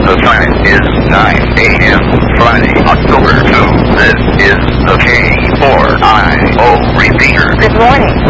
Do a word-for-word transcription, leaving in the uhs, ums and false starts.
The time is nine a m Friday, October second. This is the K four I O repeater. Good morning.